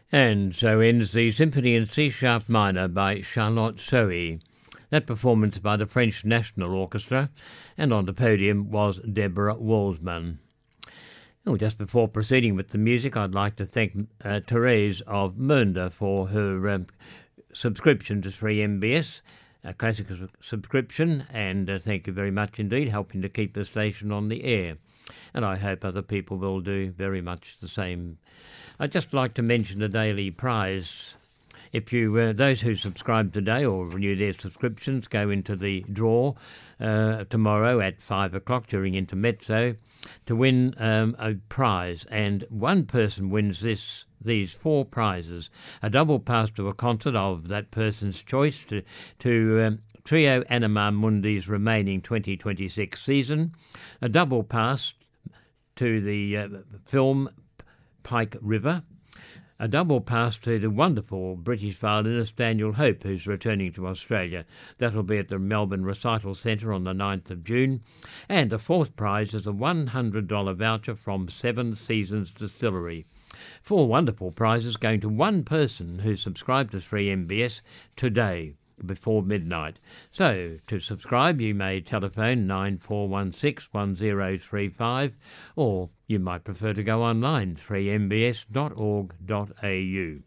And so ends the Symphony in C-sharp minor by Charlotte Sohi. That performance by the French National Orchestra, and on the podium was Deborah Walsman. Oh, just before proceeding with the music, I'd like to thank Therese of Mernda for her subscription to 3MBS, a classic subscription, and thank you very much indeed, helping to keep the station on the air. And I hope other people will do very much the same. I'd just like to mention the daily prize. If you, those who subscribe today or renew their subscriptions, go into the draw tomorrow at 5 o'clock during Intermezzo to win a prize. And one person wins these four prizes: a double pass to a concert of that person's choice to Trio Anima Mundi's remaining 2026 season, a double pass to the film Pike River, a double pass to the wonderful British violinist Daniel Hope, who's returning to Australia. That'll be at the Melbourne Recital Centre on the 9th of June. And the fourth prize is a $100 voucher from Seven Seasons Distillery. Four wonderful prizes going to one person who subscribed to 3MBS today before midnight. So, to subscribe, you may telephone 9416-1035, or you might prefer to go online, 3mbs.org.au.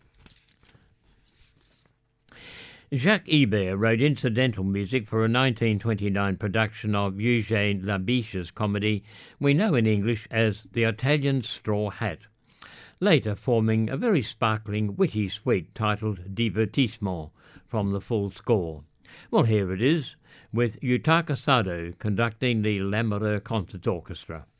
Jacques Ibert wrote incidental music for a 1929 production of Eugène Labiche's comedy we know in English as The Italian Straw Hat, later forming a very sparkling, witty suite titled Divertissement from the full score. Well, here it is, with Yutaka Sado conducting the Lamoureux Concert Orchestra.